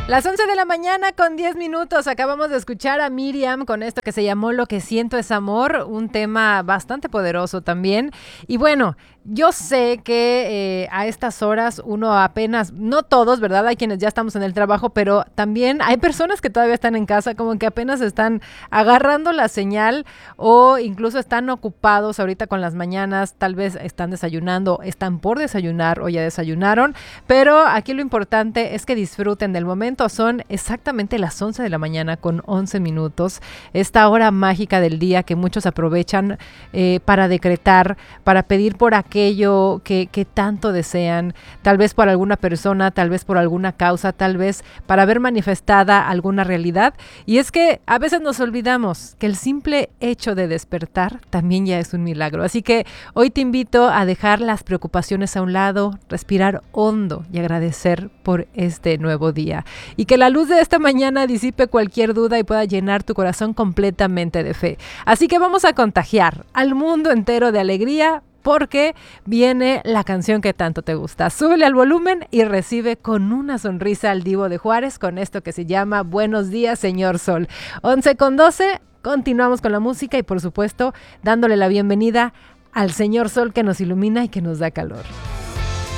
Las 11 de la mañana con 10 minutos. Acabamos de escuchar a Miriam con esto que se llamó Lo que siento es amor, un tema bastante poderoso también. Y bueno, yo sé que a estas horas uno apenas, no todos, ¿verdad? Hay quienes ya estamos en el trabajo, pero también hay personas que todavía están en casa, como que apenas están agarrando la señal o incluso están ocupados ahorita con las mañanas, tal vez están desayunando, están por desayunar o ya desayunaron, pero aquí lo importante es que disfruten del momento. Son exactamente las 11 de la mañana con 11 minutos, esta hora mágica del día que muchos aprovechan para decretar, para pedir por aquello que tanto desean, tal vez por alguna persona, tal vez por alguna causa, tal vez para ver manifestada alguna realidad. Y es que a veces nos olvidamos que el simple hecho de despertar también ya es un milagro. Así que hoy te invito a dejar las preocupaciones a un lado, respirar hondo y agradecer por este nuevo día. Y que la luz de esta mañana disipe cualquier duda y pueda llenar tu corazón completamente de fe. Así que vamos a contagiar al mundo entero de alegría porque viene la canción que tanto te gusta. Súbele al volumen y recibe con una sonrisa al Divo de Juárez con esto que se llama Buenos días, señor Sol. 11 con 12, continuamos con la música y por supuesto dándole la bienvenida al señor Sol que nos ilumina y que nos da calor.